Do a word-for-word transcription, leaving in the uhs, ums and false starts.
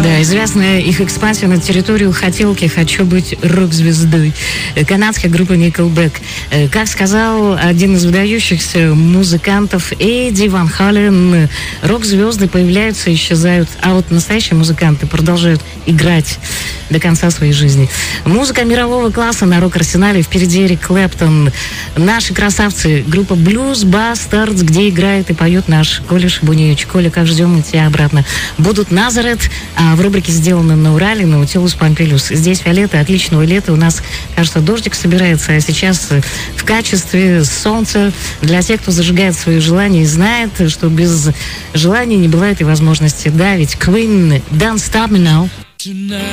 Да, известная их экспансия на территорию хотелки «Хочу быть рок-звездой». Канадская группа Nickelback. Как сказал один из выдающихся музыкантов Эдди Ван Хален, рок-звезды появляются и исчезают, а вот настоящие музыканты продолжают играть до конца своей жизни. Музыка мирового класса на рок-арсенале. Впереди Эрик Клэптон. Наши красавцы. Группа Blues Bastards, где играет и поет наш Коля Шибуневич. Коля, как ждем мы тебя обратно. Будут Назарет, а в рубрике «Сделано на Урале» Наутилус Помпилиус. Здесь Виолетта, отличного лета. У нас, кажется, дождик собирается, а сейчас в качестве солнца для тех, кто зажигает свои желания и знает, что без желания не бывает и возможности. Да, ведь Queen, Don't Stop Me Now.